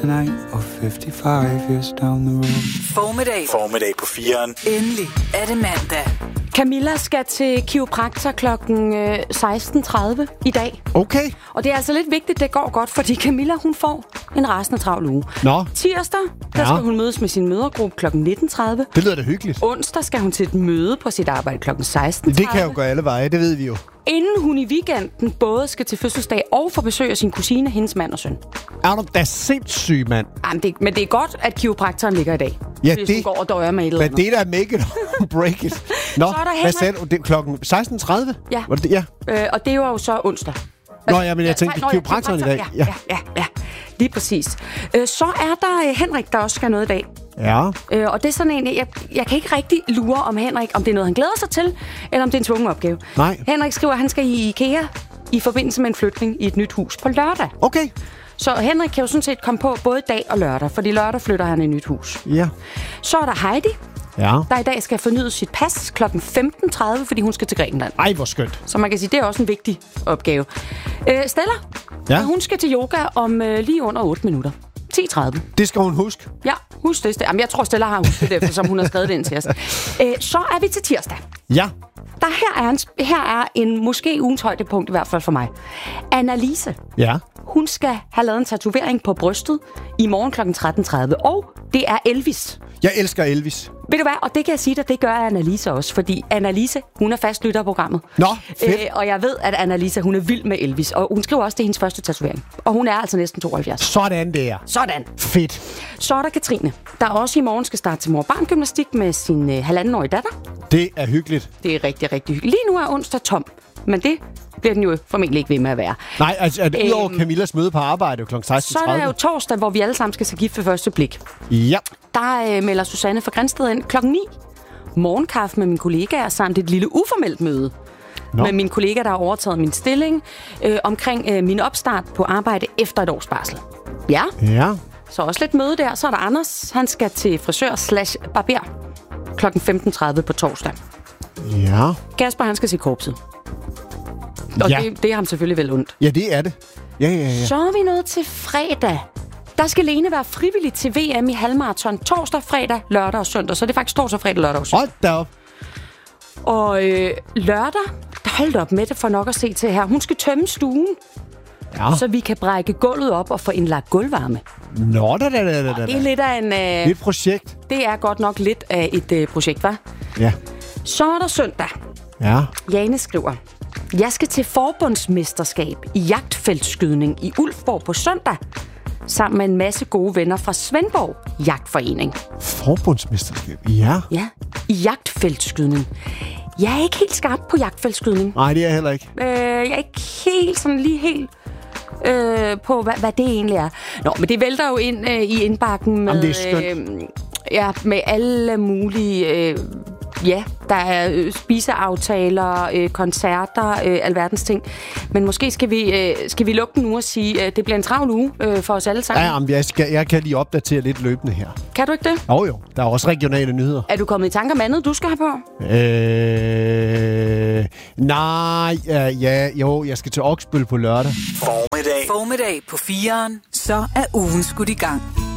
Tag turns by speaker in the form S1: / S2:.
S1: tonight or 55 years down the road.
S2: Formiddag på 4'eren.
S3: Endelig er det mandag.
S4: Camilla skal til kiropraktor klokken 16.30 i dag.
S5: Okay.
S4: Og det er altså lidt vigtigt, det går godt, fordi Camilla, hun får en rasende travl uge.
S5: Nå.
S4: Tirsdag, der skal hun mødes med sin mødergruppe klokken 19.30.
S5: Det lyder da hyggeligt.
S4: Onsdag skal hun til et møde på sit arbejde klokken 16.30.
S5: Det kan jo gå alle veje, det ved vi jo.
S4: Inden hun i weekenden både skal til fødselsdag og få besøg af sin kusine, hendes mand og søn.
S5: Er du da sindssyg, mand?
S4: Jamen, men det er godt, at kiropraktoren ligger i dag.
S5: Ja,
S4: hvis
S5: det...
S4: hun går og døjer med et eller
S5: Men
S4: andet.
S5: det er da make it or break it. Nå,
S4: Så er der
S5: hvad sagde du? Det er klokken 16.30?
S4: Ja.
S5: Var det, ja.
S4: Og det var jo så onsdag.
S5: Nå ja, men jeg tænkte, kiropraktoren i dag.
S4: Ja. Lige præcis. Så er der Henrik, der også skal noget i dag.
S5: Ja.
S4: Og det er sådan en, jeg kan ikke rigtig lure om Henrik, om det er noget, han glæder sig til, eller om det er en tvungen opgave.
S5: Nej.
S4: Henrik skriver, at han skal i IKEA i forbindelse med en flytning i et nyt hus på lørdag.
S5: Okay.
S4: Så Henrik kan jo sådan set komme på både dag og lørdag, fordi lørdag flytter han i et nyt hus.
S5: Ja.
S4: Så er der Heidi,
S5: Ja.
S4: der i dag skal fornyde sit pas klokken 15.30, fordi hun skal til Grækenland.
S5: Ej, hvor skønt.
S4: Så man kan sige, det er også en vigtig opgave. Stella,
S5: Ja.
S4: hun skal til yoga om lige under 8 minutter. 10.30.
S5: Det skal hun huske.
S4: Ja, husk det. Jamen, jeg tror, Stella har husket det, eftersom hun har skrevet det ind til os. Så er vi til tirsdag.
S5: Ja.
S4: Her er en måske ugens højdepunkt, i hvert fald for mig. Annalise.
S5: Ja.
S4: Hun skal have lavet en tatovering på brystet i morgen kl. 13.30. Og det er Elvis.
S5: Jeg elsker Elvis.
S4: Ved du hvad? Og det kan jeg sige dig, det gør Annalise også. Fordi Annalise, hun er fast lytter af programmet.
S5: Nå, fedt.
S4: Og jeg ved, at Annalise, hun er vild med Elvis. Og hun skriver også, det er hendes første tatovering. Og hun er altså næsten 72.
S5: Sådan der.
S4: Sådan.
S5: Fedt.
S4: Så er der Katrine, der også i morgen skal starte til mor-barn-gymnastik med sin 1,5-årige datter.
S5: Det er hyggeligt.
S4: Det er rigtig, rigtig hyggeligt. Lige nu er onsdag tom, men det bliver den jo formentlig ikke ved med at være.
S5: Nej, altså udover Camillas møde på arbejde kl. 16.30.
S4: Så er der jo torsdag, hvor vi alle sammen skal se gift ved første blik.
S5: Ja.
S4: Der melder Susanne fra Grænsted ind kl. 9. Morgenkaffe med mine kollegaer samt et lille uformelt møde. Med min kollega, der har overtaget min stilling omkring min opstart på arbejde efter et års barsel. Ja.
S5: Ja.
S4: Så også lidt møde der. Så er der Anders. Han skal til frisør/barber kl. 15.30 på torsdag.
S5: Ja.
S4: Kasper, han skal se korpset. Og
S5: Ja.
S4: det er ham selvfølgelig vel ondt.
S5: Ja, det er det. Ja.
S4: Så er vi nået til fredag. Der skal Lene være frivillig til VM i halvmarathon torsdag, fredag, lørdag og søndag. Så det er faktisk torsdag, fredag, lørdag og søndag.
S5: Hold da op.
S4: Og lørdag, der holdt op med det for nok at se til her. Hun skal tømme stuen, så vi kan brække gulvet op og få indlagt gulvvarme.
S5: Nå, da.
S4: Det er lidt af en...
S5: Det er et projekt.
S4: Det er godt nok lidt af et projekt, hva'?
S5: Ja.
S4: Så er der søndag.
S5: Ja.
S4: Jane skriver, jeg skal til forbundsmesterskab i jagtfeltskydning i Ulfborg på søndag, sammen med en masse gode venner fra Svendborg Jagtforening.
S5: Forbundsmesterskab, ja.
S4: Ja, i jagtfeltskydning. Jeg er ikke helt skarp på jagtfeltskydning.
S5: Nej, det er jeg heller ikke.
S4: Jeg er ikke helt på, hvad det egentlig er. Nå, men det vælter jo ind i indbakken med...
S5: Jamen, det er skønt.
S4: Med alle mulige... der er spiseaftaler, koncerter, alverdens ting. Men måske skal vi lukke den nu og sige, at det bliver en travl uge for os alle sammen.
S5: Ja, men jeg kan lige opdatere lidt løbende her.
S4: Kan du ikke det?
S5: Jo. Der er også regionale nyheder.
S4: Er du kommet i tanke om andet, du skal have på?
S5: Nej, jeg skal til Oksbøl på lørdag.
S2: Formiddag på 4'eren.
S3: Så er ugen skudt i gang.